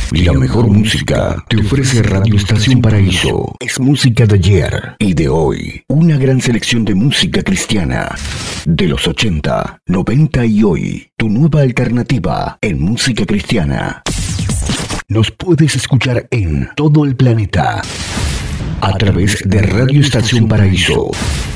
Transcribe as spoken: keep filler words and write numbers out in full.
La mejor música te ofrece Radio Estación Paraíso. Es música de ayer y de hoy. Una gran selección de música cristiana. De los ochenta, noventa y hoy. Tu nueva alternativa en música cristiana. Nos puedes escuchar en todo el planeta a través de Radio Estación Paraíso.